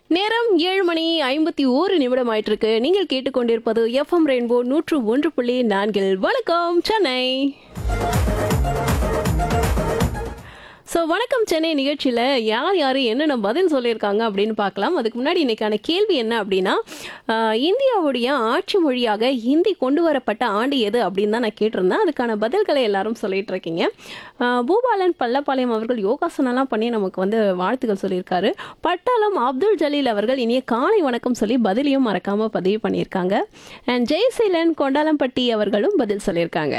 நேரம் 7:51 ஆயிட்டிருக்கு. நீங்கள் கேட்டுக்கொண்டிருப்பது எஃப்எம் ரெயின்போ 101.4. வணக்கம் சென்னை. வணக்கம் சென்னை நிகழ்ச்சியில் யார் யார் என்னென்ன பதில் சொல்லியிருக்காங்க அப்படின்னு பார்க்கலாம். அதுக்கு முன்னாடி இன்னைக்கான கேள்வி என்ன அப்படின்னா, இந்தியாவுடைய ஆட்சி மொழியாக ஹிந்தி கொண்டு வரப்பட்ட ஆண்டு எது அப்படின்னு தான் நான் கேட்டிருந்தேன். அதுக்கான பதில்களை எல்லாரும் சொல்லிட்டு இருக்கீங்க. பூபாலன் பள்ளப்பாளையம் அவர்கள் யோகாசனம்லாம் பண்ணி நமக்கு வாழ்த்துக்கள் சொல்லியிருக்காரு. பட்டாளம் அப்துல் ஜலீல் அவர்கள் இனிய காலை வணக்கம் சொல்லி பதிலையும் மறக்காமல் பதிவு பண்ணியிருக்காங்க. அண்ட் ஜெய்சீலன் கொண்டாலம்பட்டி அவர்களும் பதில் சொல்லியிருக்காங்க.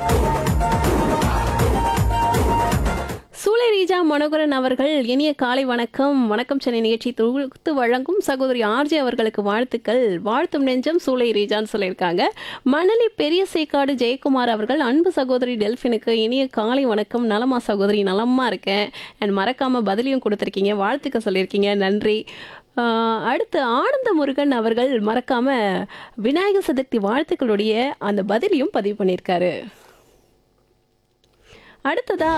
சூளை ரீஜா மனோகரன் அவர்கள் இனிய காலை வணக்கம், வணக்கம் சென்னை நிகழ்ச்சி தொகுத்து வழங்கும் சகோதரி ஆர்ஜே அவர்களுக்கு வாழ்த்துக்கள், வாழ்த்தும் நெஞ்சம் சூளை ரீஜான்னு சொல்லியிருக்காங்க. மணலி பெரிய சேக்காடு ஜெயக்குமார் அவர்கள் அன்பு சகோதரி டெல்ஃபினுக்கு இனிய காலை வணக்கம், நலமா சகோதரி, நலமா இருக்கேன், அண்ட் மறக்காம பதிலையும் கொடுத்துருக்கீங்க, வாழ்த்துக்க சொல்லியிருக்கீங்க, நன்றி. அடுத்து ஆனந்த முருகன் அவர்கள் மறக்காம விநாயகர் சதுர்த்தி வாழ்த்துக்களுடைய அந்த பதிலையும் பதிவு பண்ணியிருக்காரு. அடுத்ததா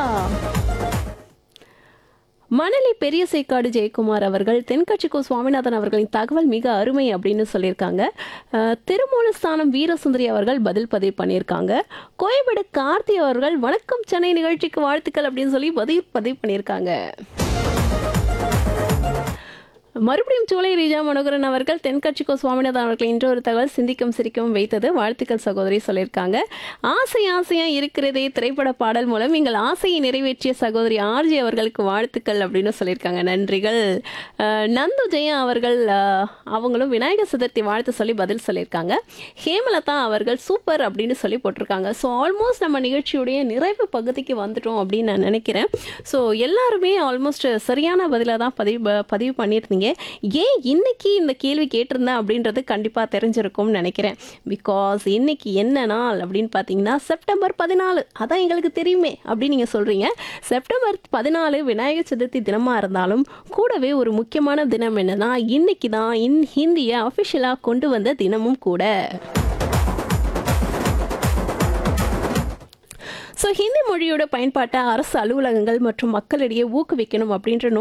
மணலி பெரிய சேக்காடு ஜெயக்குமார் அவர்கள் தென்கட்சிக்கோ சுவாமிநாதன் அவர்களின் தகவல் மிக அருமை அப்படின்னு சொல்லியிருக்காங்க. திருமூலஸ்தானம் வீரசுந்தரி அவர்கள் பதில் பதிவு பண்ணியிருக்காங்க. கோயம்பேடு கார்த்தி அவர்கள் வணக்கம் சென்னை நிகழ்ச்சிக்கு வாழ்த்துக்கள் அப்படின்னு சொல்லி பதிவு பண்ணியிருக்காங்க. மறுபடியும் சூளை ரீஜா மனோகரன் அவர்கள் தென்கட்சிக்கோ சுவாமிநாதன் அவர்கள் இன்றொரு தகவல் சிந்திக்கும் சிரிக்கவும் வைத்தது, வாழ்த்துக்கள் சகோதரி சொல்லியிருக்காங்க. ஆசை ஆசையா இருக்கிறதே திரைப்பட பாடல் மூலம் எங்கள் ஆசையை நிறைவேற்றிய சகோதரி ஆர்ஜி அவர்களுக்கு வாழ்த்துக்கள் அப்படின்னு சொல்லியிருக்காங்க, நன்றிகள். நந்து ஜெயா அவர்கள் அவங்களும் விநாயகர் சதுர்த்தி வாழ்த்து சொல்லி பதில் சொல்லியிருக்காங்க. ஹேமலதா அவர்கள் சூப்பர் அப்படின்னு சொல்லி போட்டிருக்காங்க. ஆல்மோஸ்ட் நம்ம நிகழ்ச்சியுடைய நிறைவு பகுதிக்கு வந்துட்டோம் அப்படின்னு நான் நினைக்கிறேன். எல்லாருமே ஆல்மோஸ்ட் சரியான பதிலாக தான் பதிவு பண்ணியிருந்தீங்க. ஏன் இன்னைக்கு இந்த கேள்வி கேட்டிருந்தேன் அப்படின்றது கண்டிப்பாக தெரிஞ்சிருக்கும்னு நினைக்கிறேன். பிகாஸ் இன்னைக்கு என்ன நாள் அப்படின்னு பார்த்தீங்கன்னா செப்டம்பர் 14. அதான் எங்களுக்கு தெரியுமே அப்படின்னு நீங்கள் சொல்கிறீங்க. செப்டம்பர் 14 விநாயகர் சதுர்த்தி தினமாக இருந்தாலும் கூடவே ஒரு முக்கியமான தினம் என்னன்னா, இன்னைக்கு தான் ஹிந்தியை அஃபிஷியலாக கொண்டு வந்த தினமும் கூட. ஹிந்தி மொழியோட பயன்பாட்டை அரசு அலுவலகங்கள் மற்றும் மக்களிடையே ஊக்குவிக்கணும் அப்படின்ற